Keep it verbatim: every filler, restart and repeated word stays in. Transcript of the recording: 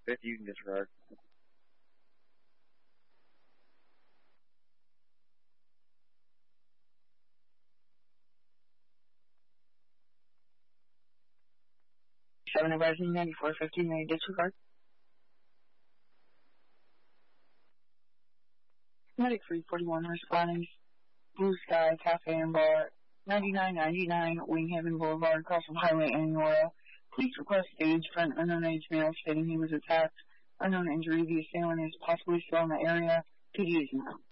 fifty, you can disregard. seven advising ninety-four fifty, may disregard. Medic three forty-one responding. Blue Sky Cafe and Bar, ninety-nine ninety-nine Wing Haven Boulevard, across from Highway and Aurora. Please request aid for an unknown age male stating he was attacked. Unknown injury. The assailant is possibly still in the area. P D is now.